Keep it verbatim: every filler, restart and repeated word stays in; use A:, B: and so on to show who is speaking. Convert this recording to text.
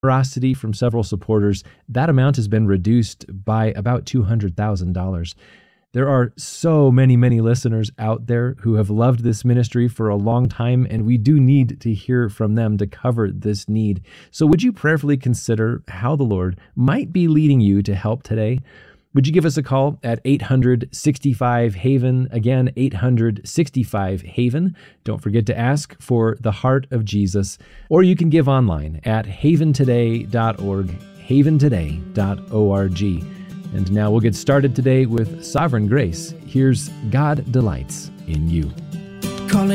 A: generosity from several supporters, that amount has been reduced by about two hundred thousand dollars. There are so many, many listeners out there who have loved this ministry for a long time, and we do need to hear from them to cover this need. So would you prayerfully consider how the Lord might be leading you to help today? Would you give us a call at eight hundred, sixty-five, Haven? Again, eight hundred, sixty-five, Haven. Don't forget to ask for the Heart of Jesus. Or you can give online at haven today dot org, haven today dot org. And now we'll get started today with Sovereign Grace. Here's God Delights in You.